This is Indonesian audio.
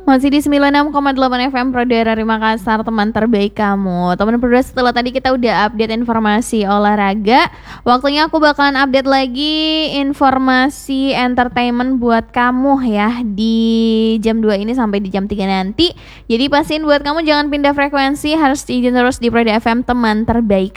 Masih di 96,8 FM Pro Daerah Makassar, teman terbaik kamu. Teman berdua, setelah tadi kita udah update informasi olahraga, waktunya aku bakalan update lagi informasi entertainment buat kamu ya di jam 2 ini sampai di jam 3 nanti. Jadi pastiin buat kamu jangan pindah frekuensi, harus izin terus di Pro FM, teman terbaik